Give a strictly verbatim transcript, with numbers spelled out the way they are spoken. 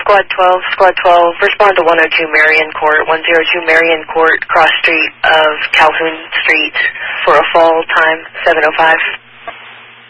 Squad twelve, Squad twelve, respond to one oh two Marion Court, one oh two Marion Court, cross street of Calhoun Street for a fall time, seven oh five.